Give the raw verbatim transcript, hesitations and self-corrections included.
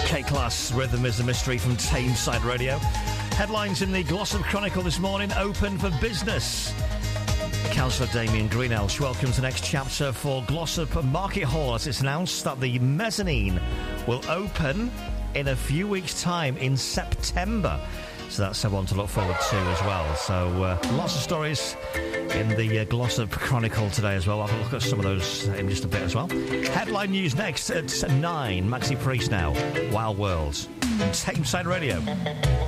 K-Class, Rhythm is the Mystery from Tameside Radio. Headlines in the Glossop Chronicle this morning: open for business. Councillor Damien Greenelsh welcomes the next chapter for Glossop Market Hall as it's announced that the mezzanine will open in a few weeks' time in September. So that's one to look forward to as well. So uh, lots of stories in the uh, Glossop Chronicle today as well. I'll have a look at some of those in just a bit as well. Headline news next at nine. Maxi Priest now. Wild World. Tameside Radio.